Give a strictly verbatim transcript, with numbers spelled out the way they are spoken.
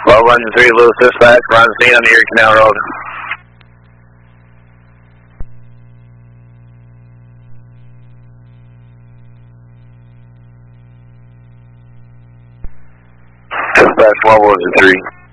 Well, one three, Lewis dispatch, run scene on the Erie Canal Road. Dispatch, one one three.